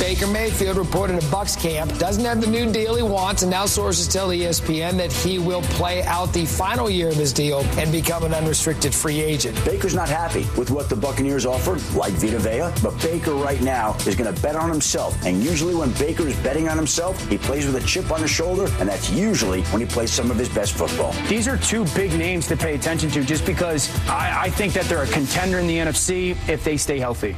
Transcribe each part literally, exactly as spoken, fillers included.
Baker Mayfield reported at Bucs camp doesn't have the new deal he wants, and now sources tell E S P N that he will play out the final year of his deal and become an unrestricted free agent. Baker's not happy with what the Buccaneers offered, like Vita Vea, but Baker right now is going to bet on himself. And usually when Baker is betting on himself, he plays with a chip on his shoulder, and that's usually when he plays some of his best football. These are two big names to pay attention to just because I, I think that they're a contender in the N F C if they stay healthy.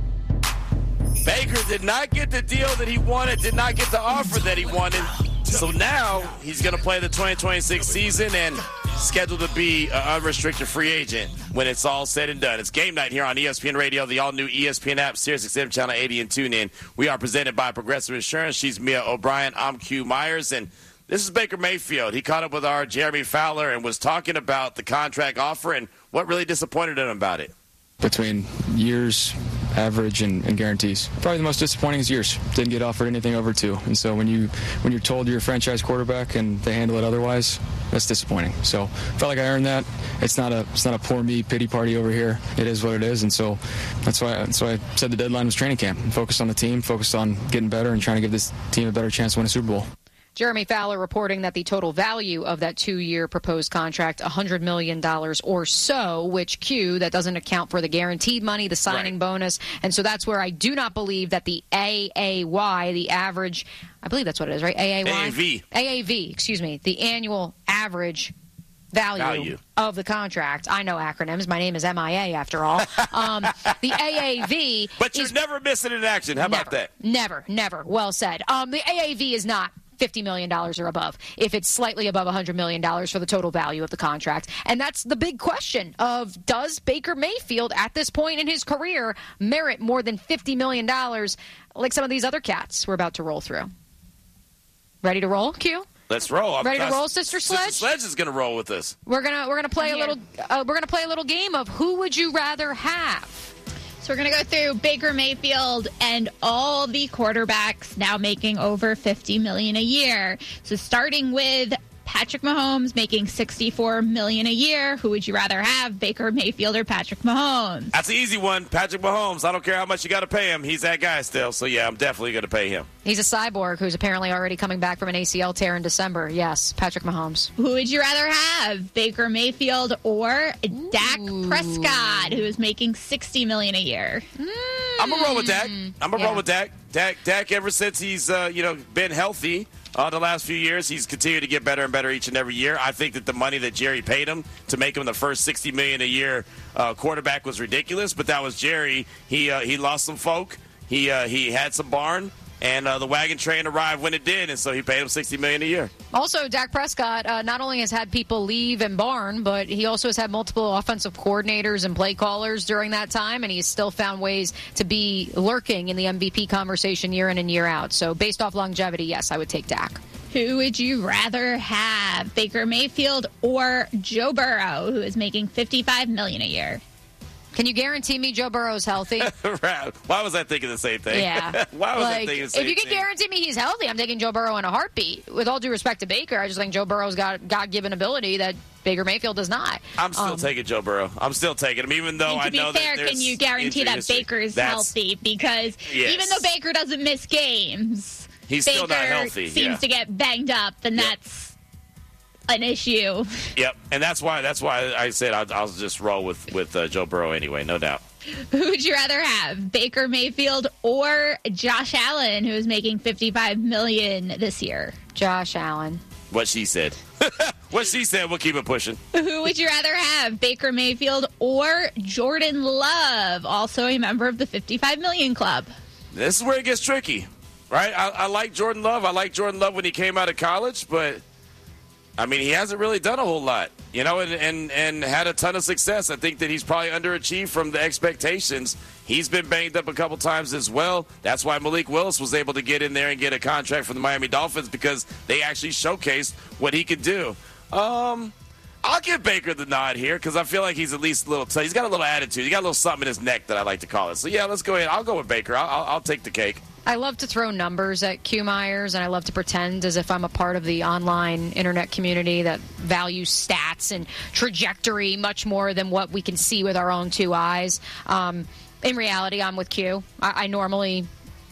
Baker did not get the deal that he wanted, did not get the offer that he wanted. So now he's going to play the twenty twenty-six season and scheduled to be an unrestricted free agent when it's all said and done. It's game night here on E S P N Radio, the all-new E S P N app, Sirius X M Channel eighty, and TuneIn. We are presented by Progressive Insurance. She's Mia O'Brien. I'm Q Myers, and this is Baker Mayfield. He caught up with our Jeremy Fowler and was talking about the contract offer and what really disappointed him about it. Between years, average, and, and guarantees, probably the most disappointing is years. Didn't get offered anything over two, and so when you when you're told you're a franchise quarterback and they handle it otherwise, that's disappointing. So felt like I earned that. It's not a it's not a poor me pity party over here. It is what it is, and so that's why that's why I said the deadline was training camp. Focused on the team, focused on getting better, and trying to give this team a better chance to win a Super Bowl. Jeremy Fowler reporting that the total value of that two-year proposed contract, one hundred million dollars or so, which Q, that doesn't account for the guaranteed money, the signing right. bonus. And so that's where I do not believe that the A A Y, the average, I believe that's what it is, right? A A Y? A A V. A A V, excuse me, the annual average value, value of the contract. I know acronyms. My name is M I A after all. Um, the A A V But you're is, never missing an action. How never, about that? Never, never. Well said. Um, the A A V is not fifty million dollars or above, if it's slightly above one hundred million dollars for the total value of the contract. And that's the big question of, does Baker Mayfield at this point in his career merit more than fifty million dollars like some of these other cats we're about to roll through? Ready to roll, Q? Let's roll. I'm Ready to just, roll, Sister Sledge? Sister Sledge is going to roll with us. We're gonna we're gonna play a little uh, we're gonna play a little game of who would you rather have. So we're going to go through Baker Mayfield and all the quarterbacks now making over fifty million dollars a year. So starting with Patrick Mahomes making sixty-four million dollars a year. Who would you rather have, Baker Mayfield or Patrick Mahomes? That's an easy one. Patrick Mahomes. I don't care how much you got to pay him. He's that guy still. So, yeah, I'm definitely going to pay him. He's a cyborg who's apparently already coming back from an A C L tear in December. Yes, Patrick Mahomes. Who would you rather have, Baker Mayfield or Ooh. Dak Prescott, who is making sixty million dollars a year? Mm. I'm going to roll with Dak. I'm going to yeah. roll with Dak. Dak, Dak ever since he's, uh, you know, been healthy, Uh, the last few years, he's continued to get better and better each and every year. I think that the money that Jerry paid him to make him the first sixty million dollars a year uh, quarterback was ridiculous, but that was Jerry. He uh, he lost some folk. He uh, he had some barn, and uh, the wagon train arrived when it did, and so he paid him sixty million dollars a year. Also, Dak Prescott uh, not only has had people leave and barn, but he also has had multiple offensive coordinators and play callers during that time, and he's still found ways to be lurking in the M V P conversation year in and year out. So based off longevity, yes, I would take Dak. Who would you rather have, Baker Mayfield or Joe Burrow, who is making fifty-five million dollars a year? Can you guarantee me Joe Burrow's healthy? Why was I thinking the same thing? Yeah. Why was like, I thinking the same thing? If you can thing? guarantee me he's healthy, I'm taking Joe Burrow in a heartbeat. With all due respect to Baker, I just think Joe Burrow's got God-given ability that Baker Mayfield does not. I'm still um, taking Joe Burrow. I'm still taking him, even though and to I be know fair, that there's can you guarantee that history. Baker's That's, healthy? Because yes. even though Baker doesn't miss games, he's Baker still not healthy. seems yeah. to get banged up, and yep. that's an issue. Yep, and that's why that's why I said I'll, I'll just roll with with uh, Joe Burrow anyway, no doubt. Who would you rather have, Baker Mayfield or Josh Allen, who is making fifty-five million dollars this year? Josh Allen. What she said. What she said, we'll keep it pushing. Who would you rather have, Baker Mayfield or Jordan Love, also a member of the fifty-five million club? This is where it gets tricky, right? I, I like Jordan Love. I like Jordan Love when he came out of college, but, I mean, he hasn't really done a whole lot, you know, and, and, and had a ton of success. I think that he's probably underachieved from the expectations. He's been banged up a couple times as well. That's why Malik Willis was able to get in there and get a contract from the Miami Dolphins, because they actually showcased what he could do. Um, I'll give Baker the nod here because I feel like he's at least a little t- – he's got a little attitude. He's got a little something in his neck that I like to call it. So, yeah, let's go ahead. I'll go with Baker. I'll, I'll, I'll take the cake. I love to throw numbers at Q Myers, and I love to pretend as if I'm a part of the online internet community that values stats and trajectory much more than what we can see with our own two eyes. Um, in reality, I'm with Q. I, I normally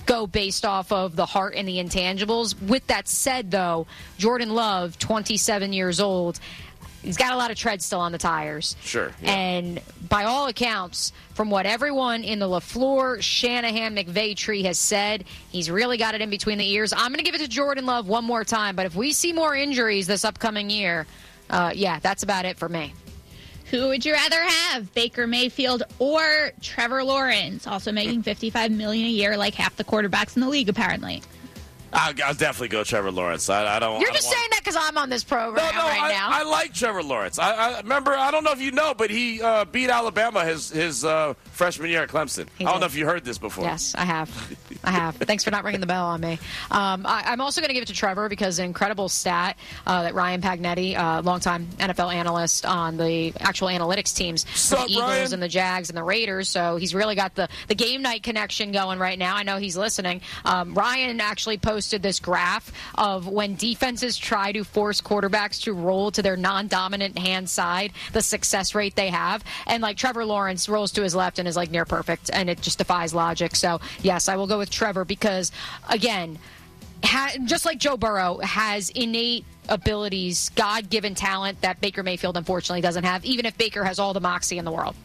go based off of the heart and the intangibles. With that said, though, Jordan Love, twenty-seven years old, he's got a lot of tread still on the tires. Sure. Yeah. And by all accounts, from what everyone in the LaFleur, Shanahan, McVay tree has said, he's really got it in between the ears. I'm going to give it to Jordan Love one more time, but if we see more injuries this upcoming year, uh, yeah, that's about it for me. Who would you rather have, Baker Mayfield or Trevor Lawrence, also making fifty-five million dollars a year like half the quarterbacks in the league, apparently? I'll, I'll definitely go Trevor Lawrence. I, I don't. You're I don't just want... saying that because I'm on this program no, no, right I, now. I like Trevor Lawrence. I, I remember. I don't know if you know, but he uh, beat Alabama his his uh, freshman year at Clemson. He I don't did. know if you heard this before. Yes, I have. I have. Thanks for not ringing the bell on me. Um, I, I'm also going to give it to Trevor because an incredible stat uh, that Ryan Pagnetti, uh, longtime N F L analyst on the actual analytics teams, for the Sup, Eagles Ryan? and the Jags and the Raiders. So he's really got the, the game night connection going right now. I know he's listening. Um, Ryan actually posted this graph of when defenses try to force quarterbacks to roll to their non-dominant hand side, the success rate they have. And like Trevor Lawrence rolls to his left and is like near perfect, and it just defies logic. So yes, I will go with Trevor because, again, ha- just like Joe Burrow has innate abilities, God-given talent that Baker Mayfield unfortunately doesn't have, even if Baker has all the moxie in the world.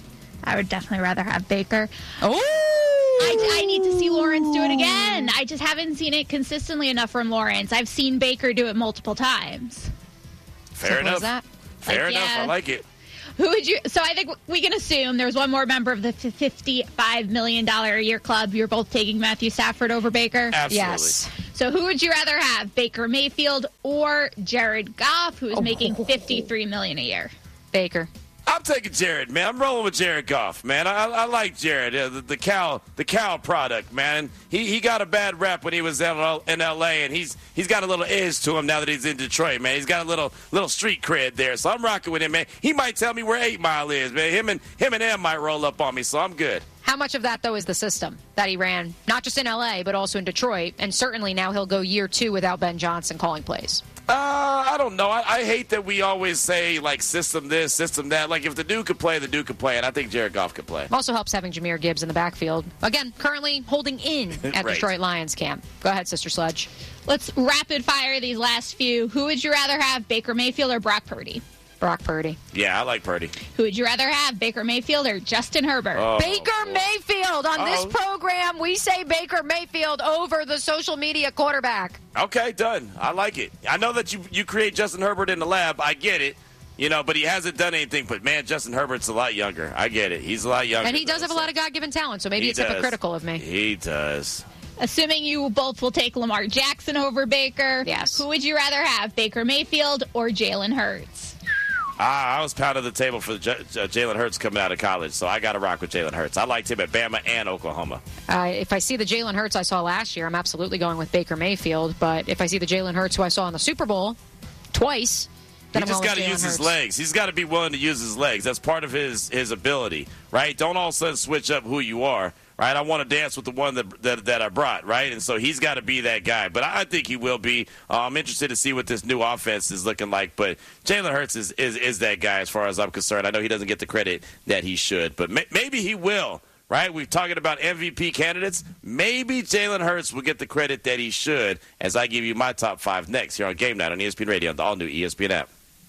I would definitely rather have Baker. Oh! I, I need to see Lawrence do it again. I just haven't seen it consistently enough from Lawrence. I've seen Baker do it multiple times. Fair Simple as enough. that. Fair Like, enough. yeah. I like it. Who would you? So I think we can assume there's one more member of the fifty-five million dollars a year club. You're both taking Matthew Stafford over Baker? Absolutely. Yes. So who would you rather have, Baker Mayfield or Jared Goff, who is Oh. making fifty-three million dollars a year? Baker. I'm taking Jared, man. I'm rolling with Jared Goff, man. I, I like Jared, uh, the, the cow, the cow product, man. He he got a bad rep when he was in L A, and he's he's got a little edge to him now that he's in Detroit, man. He's got a little little street cred there, so I'm rocking with him, man. He might tell me where Eight Mile is, man. Him and him and M might roll up on me, so I'm good. How much of that, though, is the system that he ran, not just in L A, but also in Detroit? And certainly now he'll go year two without Ben Johnson calling plays. Uh, I don't know. I, I hate that we always say, like, system this, system that. Like, if the dude could play, the dude could play, and I think Jared Goff could play. Also helps having Jahmyr Gibbs in the backfield. Again, currently holding in at Right. Detroit Lions camp. Go ahead, Sister Sledge. Let's rapid fire these last few. Who would you rather have, Baker Mayfield or Brock Purdy? Brock Purdy. Yeah, I like Purdy. Who would you rather have, Baker Mayfield or Justin Herbert? Oh, Baker boy. Mayfield. On Uh-oh. this program, we say Baker Mayfield over the social media quarterback. Okay, done. I like it. I know that you you create Justin Herbert in the lab. I get it. You know, but he hasn't done anything. But, man, Justin Herbert's a lot younger. I get it. He's a lot younger. And he does though, have a so- lot of God-given talent, so maybe He it's does. hypocritical of me. He does. Assuming you both will take Lamar Jackson over Baker. Yes. Who would you rather have, Baker Mayfield or Jalen Hurts? Ah, I was pounding the table for J- J- Jalen Hurts coming out of college, so I got to rock with Jalen Hurts. I liked him at Bama and Oklahoma. Uh, if I see the Jalen Hurts I saw last year, I'm absolutely going with Baker Mayfield. But if I see the Jalen Hurts who I saw in the Super Bowl twice, then He I'm just going got to with use Jalen his Hurts. legs. He's got to be willing to use his legs. That's part of his his ability, right? Don't all of a sudden switch up who you are, right? I want to dance with the one that that, that I brought, right? And so he's got to be that guy. But I think he will be. Uh, I'm interested to see what this new offense is looking like. But Jalen Hurts is, is, is that guy as far as I'm concerned. I know he doesn't get the credit that he should, but may, maybe he will. Right, we're talking about M V P candidates. Maybe Jalen Hurts will get the credit that he should as I give you my top five next here on Game Night on E S P N Radio on the all-new E S P N app.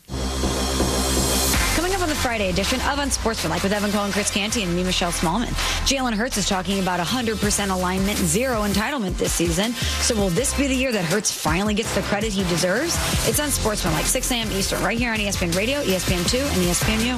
Coming up on the Friday edition of Unsportsmanlike with Evan Cole and Chris Canty and me, Michelle Smallman. Jalen Hurts is talking about one hundred percent alignment, zero entitlement this season. So will this be the year that Hurts finally gets the credit he deserves? It's Unsportsmanlike, six a.m. Eastern, right here on E S P N Radio, E S P N two, and E S P N U.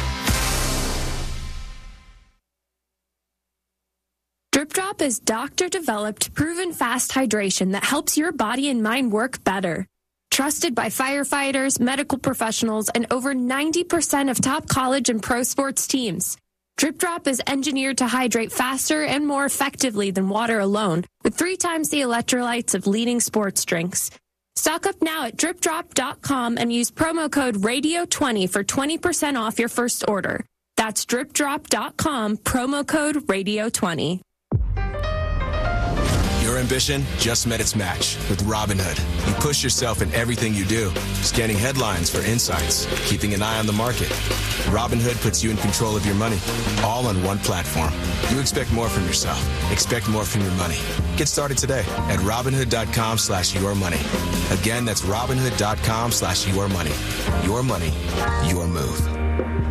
Drip Drop is doctor-developed, proven fast hydration that helps your body and mind work better. Trusted by firefighters, medical professionals, and over ninety percent of top college and pro sports teams. Drip Drop is engineered to hydrate faster and more effectively than water alone, with three times the electrolytes of leading sports drinks. Stock up now at drip drop dot com and use promo code radio twenty for twenty percent off your first order. That's drip drop dot com, promo code radio twenty. Your ambition just met its match with Robinhood. You push yourself in everything you do, scanning headlines for insights, keeping an eye on the market. Robinhood puts you in control of your money, all on one platform. You expect more from yourself. Expect more from your money. Get started today at Robinhood.com slash your money. Again, that's Robinhood.com slash your money. Your money, your move.